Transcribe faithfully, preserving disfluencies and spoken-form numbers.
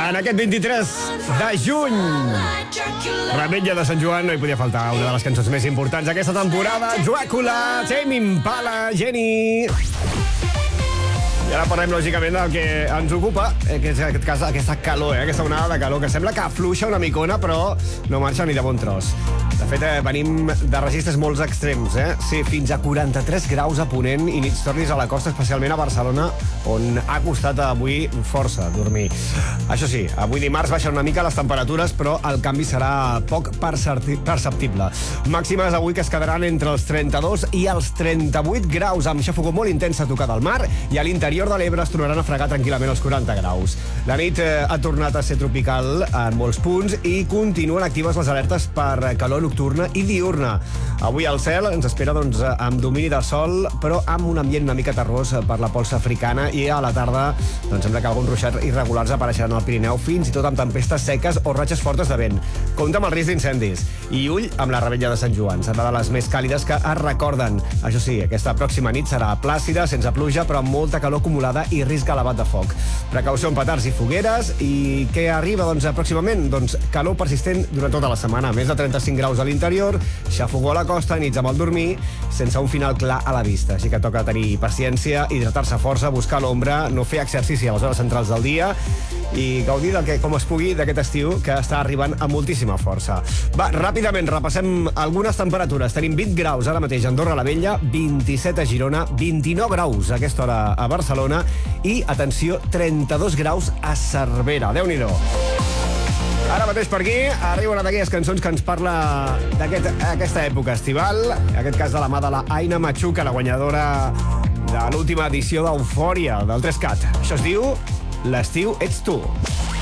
En aquest vint-i-tres de juny, Revetlla de Sant Joan, no hi podia faltar una de les cançons més importants d'aquesta temporada, Dràcula, Tame Impala, Jenny. I ara parlem, lògicament, del que ens ocupa, que és, en aquest cas, aquesta calor, eh? Aquesta onada de calor, que sembla que afluixa una micona, però no marxa ni de bon tros. De fet, eh, venim de registres molt extrems, eh? Sí, fins a quaranta-tres graus a Ponent i nits tòrrids a la costa, especialment a Barcelona, on ha costat avui força dormir. Això sí, avui dimarts baixen una mica les temperatures, però el canvi serà poc perceptible. Màximes avui que es quedaran entre els trenta-dos i els trenta-vuit graus, amb xafogor molt intensa tocada al mar, i a l'interior de l'Ebre es trobaran a fregar tranquil·lament els quaranta graus. La nit eh, ha tornat a ser tropical en molts punts i continuen actives les alertes per calor nocturna i diurna. Avui el cel ens espera doncs, amb domini de sol, però amb un ambient una mica terrós per la polsa africana, i a la tarda doncs, sembla que alguns ruixats irregulars apareixeran al Pirineu, fins i tot amb tempestes seques o ratxes fortes de vent. Compte amb el risc d'incendis. I ull amb la Revetlla de Sant Joan. Serà de les més càlides que es recorden. Això sí, aquesta pròxima nit serà plàcida, sense pluja, però amb molta calor acumulada i risc elevat de foc. Precaució amb petards i fogueres. I què arriba doncs, pròximament? Doncs calor persistent durant tota la setmana. Més de trenta-cinc graus a l'interior, xafogor a la costa, nits amb el dormir, sense un final clar a la vista. Així que toca tenir paciència, hidratar-se força, buscar l'ombra, no fer exercici a les hores centrals del dia i gaudir del que, com es pugui, d'aquest estiu que està arribant amb moltíssima força. Va, ràpidament repassem algunes temperatures. Tenim vint graus ara mateix a Andorra la Vella, vint-i-set a Girona, vint-i-nou graus a aquesta hora a Barcelona i, atenció, trenta-dos graus a Cervera. Déu-n'hi-do. Ara mateix per aquí arriba una d'aquelles cançons que ens parla d'aquesta època estival, en aquest cas de la mà de la Aina Machuca, la guanyadora de l'última edició d'Eufòria, del tres cat. Això es diu L'estiu ets tu.